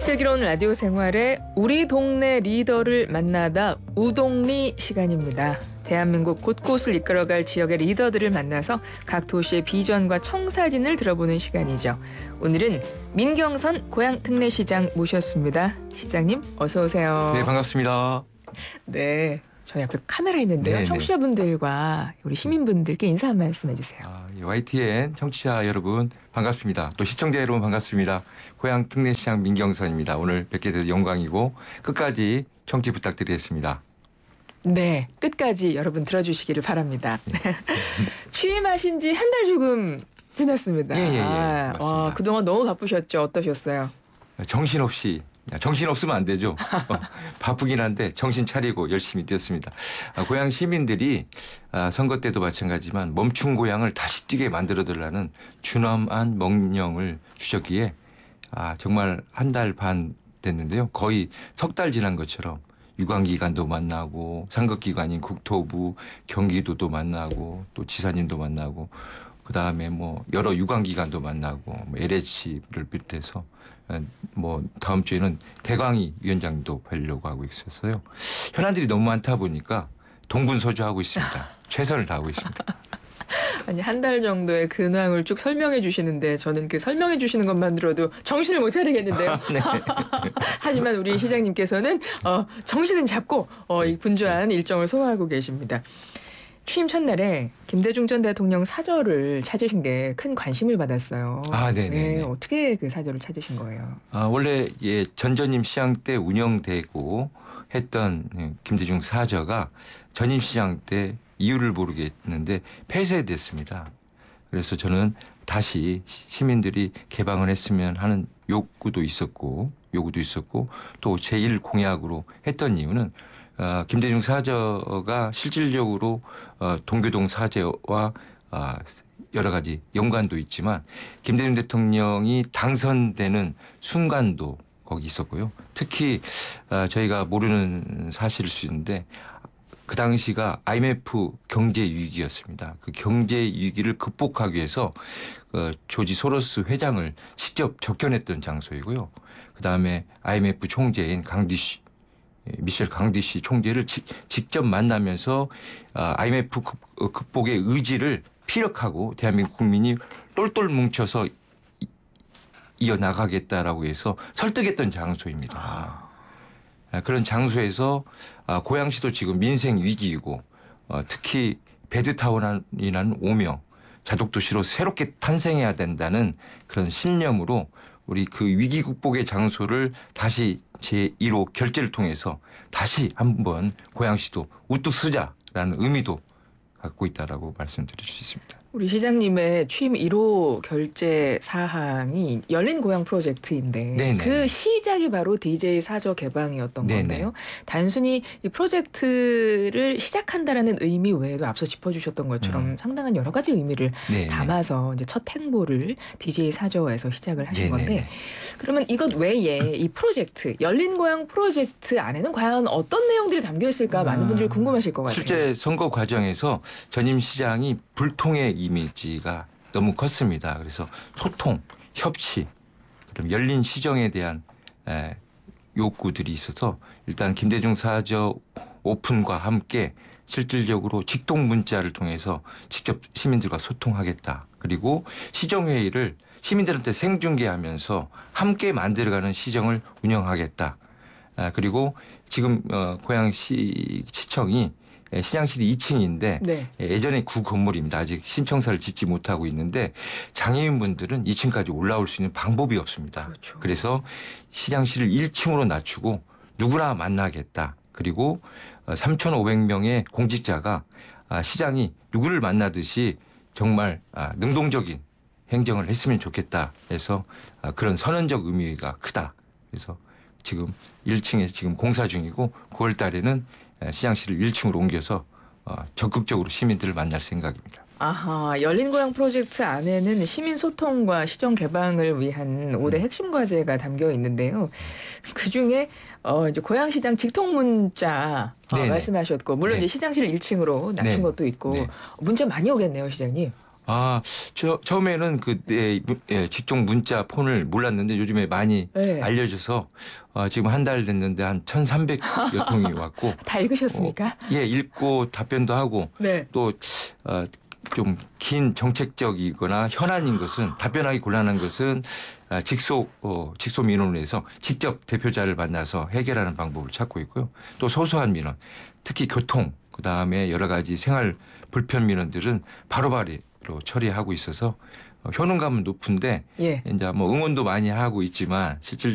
슬기로운 라디오 생활에 우리 동네 리더를 만나다 우동리 시간입니다. 대한민국 곳곳을 이끌어갈 지역의 리더들을 만나서 각 도시의 비전과 청사진을 들어보는 시간이죠. 오늘은 민경선 고향특례시장 모셨습니다. 시장님 어서 오세요. 네, 반갑습니다. 네, 저희 앞에 카메라 있는데요. 네네. 청취자분들과 우리 시민분들께 인사 한 말씀 해주세요. YTN 청취자 여러분 반갑습니다. 또 시청자 여러분 반갑습니다. 고향특례시장 민경선입니다. 오늘 뵙게 돼서 영광이고 끝까지 청취 부탁드리겠습니다. 네, 끝까지 여러분 들어주시기를 바랍니다. 취임하신 지 한 달 조금 지났습니다. 예, 맞습니다. 그동안 너무 바쁘셨죠? 어떠셨어요? 정신 없으면 안 되죠. 바쁘긴 한데 정신 차리고 열심히 뛰었습니다. 고향 시민들이 선거 때도 마찬가지지만 멈춘 고향을 다시 뛰게 만들어달라는 준엄한 명령을 주셨기에 정말 한 달 반 됐는데요. 거의 석 달 지난 것처럼 유관기관도 만나고 상급기관인 국토부, 경기도도 만나고 또 지사님도 만나고 그다음에 뭐 여러 유관기관도 만나고 LH를 비롯해서 다음 주에는 대광희 위원장도 뵈려고 하고 있어서요. 현안들이 너무 많다 보니까 동분서주하고 있습니다. 최선을 다하고 있습니다. 아니 한 달 정도의 근황을 쭉 설명해 주시는데 저는 그 설명해 주시는 것만 들어도 정신을 못 차리겠는데요. 네. 하지만 우리 시장님께서는 정신은 잡고 이 분주한 일정을 소화하고 계십니다. 취임 첫날에 김대중 전 대통령 사저를 찾으신 게 큰 관심을 받았어요. 네네. 네, 어떻게 그 사저를 찾으신 거예요? 원래 전전임 시장 때 운영되고 했던 김대중 사저가 전임 시장 때 이유를 모르겠는데 폐쇄됐습니다. 그래서 저는 다시 시민들이 개방을 했으면 하는 요구도 있었고 또 제1공약으로 했던 이유는 김대중 사저가 실질적으로 동교동 사저와 여러 가지 연관도 있지만 김대중 대통령이 당선되는 순간도 거기 있었고요. 특히 저희가 모르는 사실일 수 있는데 그 당시가 IMF 경제 위기였습니다. 그 경제 위기를 극복하기 위해서 조지 소로스 회장을 직접 접견했던 장소이고요. 그다음에 IMF 총재인 미셸 강디시 총재를 직접 만나면서 IMF 극복의 의지를 피력하고 대한민국 국민이 똘똘 뭉쳐서 이어나가겠다라고 해서 설득했던 장소입니다. 그런 장소에서 고양시도 지금 민생 위기이고 특히 베드타운이라는 오명 자독도시로 새롭게 탄생해야 된다는 그런 신념으로 우리 그 위기 극복의 장소를 다시 제1호 결재를 통해서 다시 한번 고양시도 우뚝 쓰자라는 의미도 갖고 있다라고 말씀드릴 수 있습니다. 우리 시장님의 취임 1호 결재 사항이 열린 고향 프로젝트인데 네네. 그 시작이 바로 DJ 사저 개방이었던 네네. 건데요. 단순히 이 프로젝트를 시작한다라는 의미 외에도 앞서 짚어주셨던 것처럼 상당한 여러 가지 의미를 네네. 담아서 이제 첫 행보를 DJ 사저에서 시작을 하신 네네네. 건데 그러면 이것 외에 이 프로젝트 열린 고향 프로젝트 안에는 과연 어떤 내용들이 담겨 있을까 많은 분들이 궁금하실 것 같아요. 실제 선거 과정에서 전임 시장이 불통의 이미지가 너무 컸습니다. 그래서 소통, 협치, 그다음 열린 시정에 대한 욕구들이 있어서 일단 김대중 사저 오픈과 함께 실질적으로 직통 문자를 통해서 직접 시민들과 소통하겠다. 그리고 시정회의를 시민들한테 생중계하면서 함께 만들어가는 시정을 운영하겠다. 그리고 지금 고양시청이 시장실이 2층인데 네. 예전에 구 건물입니다. 아직 신청사를 짓지 못하고 있는데 장애인분들은 2층까지 올라올 수 있는 방법이 없습니다. 그렇죠. 그래서 시장실을 1층으로 낮추고 누구나 만나겠다. 그리고 3,500명의 공직자가 시장이 누구를 만나듯이 정말 능동적인 행정을 했으면 좋겠다 해서 그런 선언적 의미가 크다. 그래서 지금 1층에 지금 공사 중이고 9월 달에는 시장실을 1층으로 옮겨서 적극적으로 시민들을 만날 생각입니다. 열린 고향 프로젝트 안에는 시민 소통과 시정 개방을 위한 5대 핵심 과제가 담겨 있는데요. 그중에 이제 고양시장 직통 문자 말씀하셨고 물론 이제 시장실 1층으로 낮춘 네. 것도 있고 네. 문자 많이 오겠네요, 시장님. 처음에는 그때 직종 문자 폰을 몰랐는데 요즘에 많이 네. 알려져서 지금 한 달 됐는데 한 1,300여 통이 왔고. 다 읽으셨습니까? 읽고 답변도 하고 네. 또 좀 긴 정책적이거나 현안인 것은 답변하기 곤란한 것은 직소 민원을 해서 직접 대표자를 만나서 해결하는 방법을 찾고 있고요. 또 소소한 민원, 특히 교통, 그다음에 여러 가지 생활 불편 민원들은 바로바로 처리하고 있어서 효능감은 높은데 예. 이제 뭐 응원도 많이 하고 있지만 실질